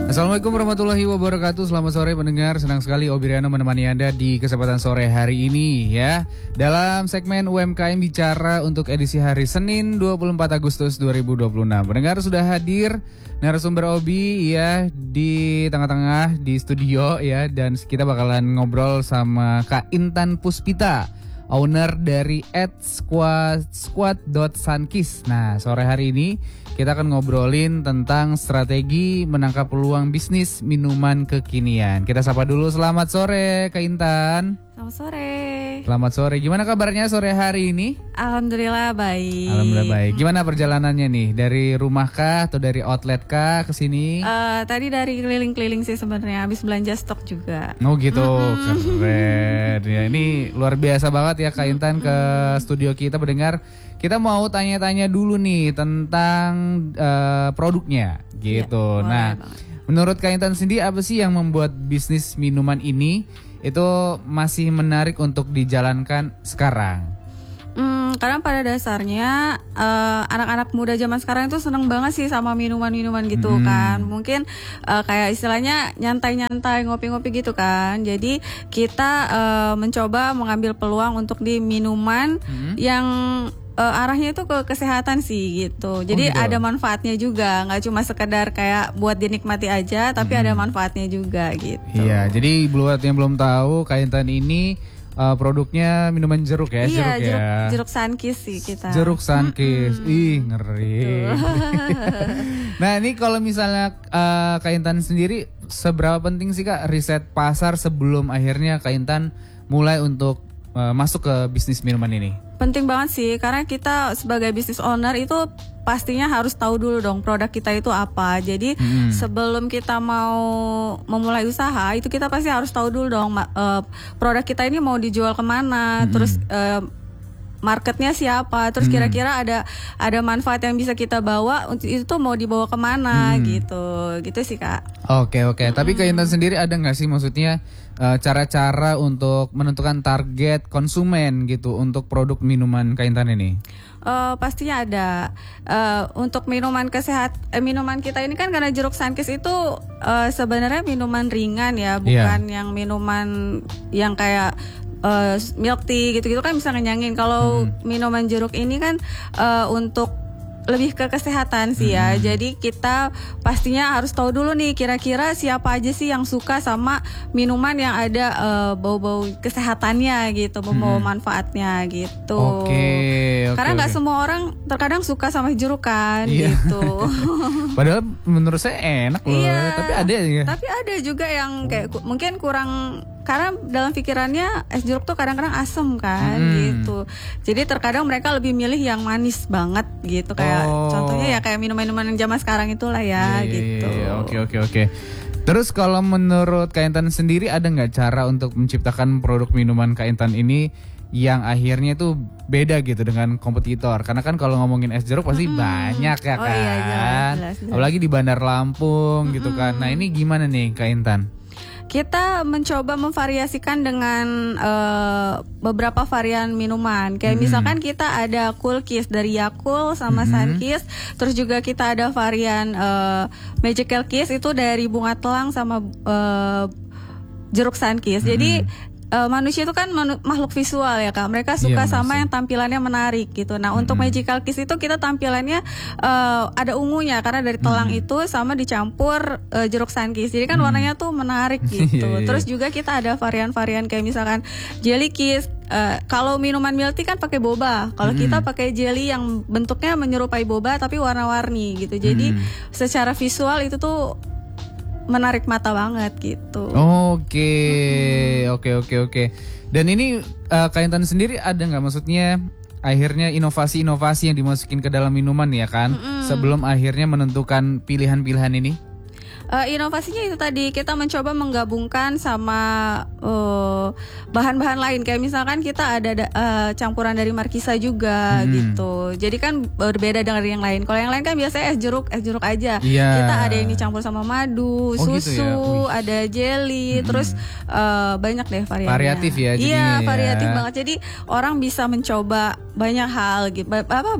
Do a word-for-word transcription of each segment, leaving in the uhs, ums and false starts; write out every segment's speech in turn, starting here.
Assalamualaikum warahmatullahi wabarakatuh. Selamat sore pendengar. Senang sekali Obi Riano menemani Anda di kesempatan sore hari ini ya. Dalam segmen U M K M Bicara untuk edisi hari Senin dua puluh empat Agustus dua ribu dua puluh enam. Pendengar sudah hadir narasumber Obi ya di tengah-tengah di studio ya, dan kita bakalan ngobrol sama Kak Intan Puspita, owner dari at squad squad dot sankis. Nah, sore hari ini kita akan ngobrolin tentang strategi menangkap peluang bisnis minuman kekinian. Kita sapa dulu. Selamat sore Kak Intan. Selamat sore. Selamat sore. Gimana kabarnya sore hari ini? Alhamdulillah baik. Alhamdulillah baik. Gimana perjalanannya nih? Dari rumah kah atau dari outlet kah ke sini? Uh, tadi dari keliling-keliling sih sebenarnya, habis belanja stok juga. Oh gitu, mm-hmm. Keren. Ya, ini luar biasa banget ya Kak Intan ke studio kita pendengar. Kita mau tanya-tanya dulu nih tentang uh, produknya gitu. Ya, nah, banget. Menurut Kak Intan sendiri apa sih yang membuat bisnis minuman ini itu masih menarik untuk dijalankan sekarang? Hmm, karena pada dasarnya uh, anak-anak muda zaman sekarang itu seneng banget sih sama minuman-minuman gitu hmm. kan. Mungkin uh, kayak istilahnya nyantai-nyantai, ngopi-ngopi gitu kan. Jadi kita uh, mencoba mengambil peluang untuk di minuman hmm. yang Uh, arahnya itu ke kesehatan sih gitu. Jadi oh, gitu. Ada manfaatnya juga, nggak cuma sekedar kayak buat dinikmati aja, tapi hmm. ada manfaatnya juga gitu. Iya, jadi buat yang belum tahu, Kak Intan ini uh, produknya minuman jeruk ya, iya, jeruk, jeruk ya. Jeruk sankis sih kita. Jeruk sankis, hmm. ih ngeri. Nah ini kalau misalnya uh, Kak Intan sendiri, seberapa penting sih Kak riset pasar sebelum akhirnya Kak Intan mulai untuk uh, masuk ke bisnis minuman ini? Penting banget sih, karena kita sebagai business owner itu pastinya harus tahu dulu dong produk kita itu apa. Jadi hmm. sebelum kita mau memulai usaha itu kita pasti harus tahu dulu dong uh, produk kita ini mau dijual kemana, hmm. terus uh, marketnya siapa, terus hmm. kira-kira ada ada manfaat yang bisa kita bawa, itu tuh mau dibawa kemana hmm. gitu, gitu sih Kak. Oke oke, hmm. tapi Kak Intan sendiri ada nggak sih maksudnya uh, cara-cara untuk menentukan target konsumen gitu untuk produk minuman Kak Intan ini? Uh, pastinya ada. Uh, untuk minuman kesehat, eh, minuman kita ini kan karena jeruk sankis itu uh, sebenarnya minuman ringan ya, bukan yeah. yang minuman yang kayak Uh, milk tea gitu-gitu kan bisa ngenyangin. Kalau hmm. minuman jeruk ini kan uh, untuk lebih ke kesehatan sih ya. Hmm. Jadi kita pastinya harus tahu dulu nih kira-kira siapa aja sih yang suka sama minuman yang ada uh, bau-bau kesehatannya gitu, bau-bau hmm. manfaatnya gitu. Oke. Okay, okay, Karena nggak okay. semua orang terkadang suka sama jeruk kan, yeah. gitu. Padahal menurut saya enak loh. Iya, tapi ada ya. Tapi ada juga yang kayak ku- mungkin kurang. Karena dalam pikirannya es jeruk tuh kadang-kadang asem kan hmm. gitu. Jadi terkadang mereka lebih milih yang manis banget gitu. Kayak oh. contohnya ya kayak minuman-minuman yang zaman sekarang itulah ya, yeah, gitu. Oke oke oke. Terus kalau menurut Kak Intan sendiri ada nggak cara untuk menciptakan produk minuman Kak Intan ini yang akhirnya tuh beda gitu dengan kompetitor? Karena kan kalau ngomongin es jeruk pasti mm-hmm. banyak ya kan. Oh, iya, jelas, jelas, jelas. Apalagi di Bandar Lampung mm-hmm. gitu kan. Nah ini gimana nih Kak Intan? Kita mencoba memvariasikan dengan uh, beberapa varian minuman. Kayak hmm. misalkan kita ada Cool Kiss dari Yakult sama hmm. Sankis. Terus juga kita ada varian uh, Magical Kiss itu dari bunga telang sama uh, jeruk sankis. Hmm. Jadi Uh, manusia itu kan manu- makhluk visual ya Kak. Mereka suka iya, sama yang tampilannya menarik gitu. Nah mm-hmm. untuk Magical Kiss itu kita tampilannya uh, ada ungunya karena dari telang mm-hmm. itu sama dicampur uh, jeruk sankis. Jadi kan mm-hmm. warnanya tuh menarik gitu. yeah, yeah. Terus juga kita ada varian-varian kayak misalkan Jelly Kiss. Uh, kalau minuman milk tea kan pakai boba. Kalau mm-hmm. kita pakai jelly yang bentuknya menyerupai boba tapi warna-warni gitu. Jadi mm-hmm. secara visual itu tuh menarik mata banget gitu. Oke, mm-hmm. oke, oke, oke. Dan ini uh, Kak Intan sendiri ada nggak maksudnya akhirnya inovasi-inovasi yang dimasukin ke dalam minuman ya kan? Mm-hmm. Sebelum akhirnya menentukan pilihan-pilihan ini? Uh, inovasinya itu tadi kita mencoba menggabungkan sama uh, bahan-bahan lain kayak misalkan kita ada uh, campuran dari markisa juga hmm. gitu. Jadi kan berbeda dengan yang lain. Kalau yang lain kan biasanya es jeruk, es jeruk aja. Yeah. Kita ada yang dicampur sama madu, oh, susu, gitu ya? Ada jelly, hmm. terus uh, banyak deh variannya. Variatif ya jadinya. Iya, variatif ya. banget. Jadi orang bisa mencoba banyak hal gitu. Apa banyak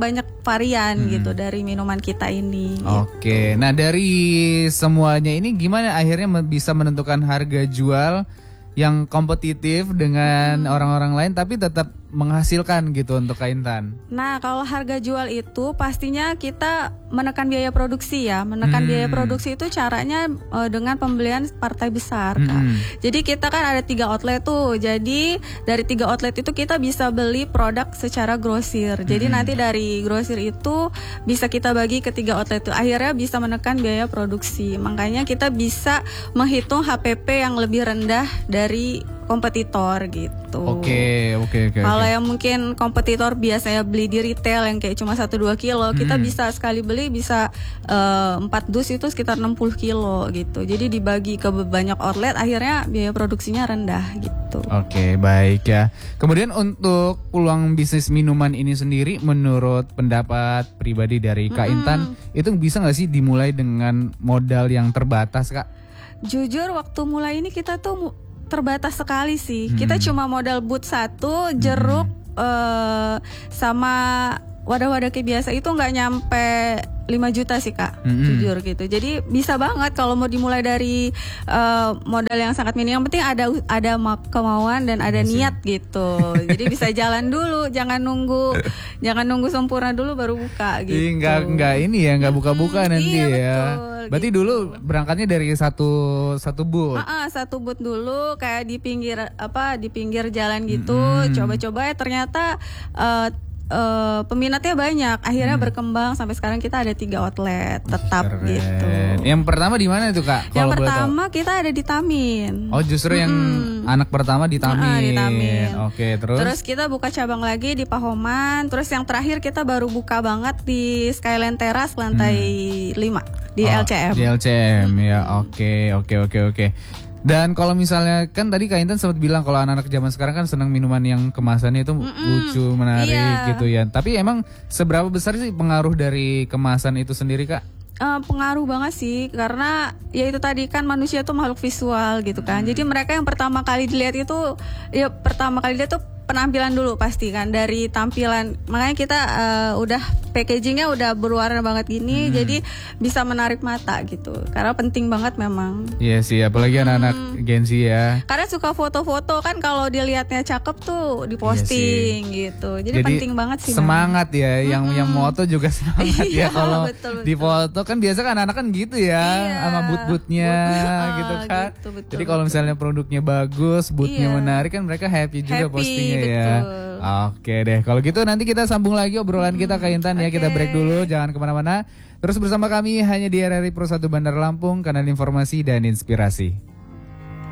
varian hmm. gitu dari minuman kita ini. Oke, gitu. Nah dari semuanya ini gimana akhirnya bisa menentukan harga jual yang kompetitif dengan hmm. orang-orang lain tapi tetap menghasilkan gitu untuk Kak Intan? Nah, kalau harga jual itu pastinya kita menekan biaya produksi ya. Menekan hmm. biaya produksi itu caranya uh, dengan pembelian partai besar, Kak. Hmm. Jadi kita kan ada tiga outlet tuh. Jadi dari tiga outlet itu kita bisa beli produk secara grosir. Jadi hmm. nanti dari grosir itu bisa kita bagi ke tiga outlet itu. Akhirnya bisa menekan biaya produksi. Makanya kita bisa menghitung H P P yang lebih rendah dari kompetitor gitu. Oke, oke, oke. Kalau yang mungkin kompetitor biasanya beli di retail yang kayak cuma satu dua kilo, hmm. kita bisa sekali beli bisa uh, empat dus itu sekitar enam puluh kilo gitu. Jadi dibagi ke banyak outlet, akhirnya biaya produksinya rendah gitu. Oke, baik ya. Kemudian untuk peluang bisnis minuman ini sendiri, menurut pendapat pribadi dari Kak Intan, mm-hmm. itu bisa nggak sih dimulai dengan modal yang terbatas, Kak? Jujur waktu mulai ini kita tuh terbatas sekali sih. Hmm. Kita cuma modal booth satu, jeruk hmm. uh, sama wadah-wadah kayak biasa itu nggak nyampe lima juta sih Kak, hmm. jujur gitu. Jadi bisa banget kalau mau dimulai dari uh, modal yang sangat minim. Yang penting ada ada kemauan dan ada Masih. niat gitu. Jadi bisa jalan dulu, jangan nunggu jangan nunggu sempurna dulu baru buka gitu. Iya, nggak nggak ini ya, nggak buka-buka hmm, nanti iya, ya. Betul, Berarti gitu. dulu berangkatnya dari satu satu booth. Uh-uh, satu booth dulu kayak di pinggir apa di pinggir jalan gitu, hmm. coba-coba ya ternyata uh, Uh, peminatnya banyak, akhirnya hmm. berkembang sampai sekarang kita ada tiga outlet tetap Keren. gitu. Yang pertama di mana itu Kak? Yang pertama kita ada di Tamin. Oh justru hmm. yang anak pertama di Tamin. Uh, di Tamin. Oke terus. Terus kita buka cabang lagi di Pahoman. Terus yang terakhir kita baru buka banget di Skyline Teras lantai hmm. lima di oh, L C M. Di L C M hmm. ya oke oke oke oke. Dan kalau misalnya kan tadi Kak Intan sempat bilang kalau anak-anak zaman sekarang kan senang minuman yang kemasannya itu Mm-mm. lucu, menarik iya. gitu ya. Tapi emang seberapa besar sih pengaruh dari kemasan itu sendiri Kak? Uh, pengaruh banget sih karena ya itu tadi kan manusia tuh makhluk visual gitu kan. Hmm. Jadi mereka yang pertama kali dilihat itu ya pertama kali dilihat tuh penampilan dulu pasti kan, dari tampilan. Makanya kita uh, udah packagingnya udah berwarna banget gini, hmm. jadi bisa menarik mata gitu. Karena penting banget memang. Iya sih, apalagi hmm. anak-anak Gen Z ya. Karena suka foto-foto kan, kalau dilihatnya cakep tuh diposting iya gitu. Jadi, jadi penting banget sih. Semangat memang. ya, yang hmm. yang moto juga semangat ya kalau di foto kan biasa kan anak-anak kan gitu ya, iya. sama boot-bootnya Boot, gitu kan. Gitu, betul, jadi kalau misalnya produknya bagus, bootnya iya. menarik kan mereka happy juga happy. postingnya. Betul. Ya. Oke deh, kalau gitu nanti kita sambung lagi obrolan hmm, kita Kak Intan ya. Okay. Kita break dulu, jangan kemana-mana. Terus bersama kami hanya di R R I Pro satu Bandar Lampung, kanal informasi dan inspirasi.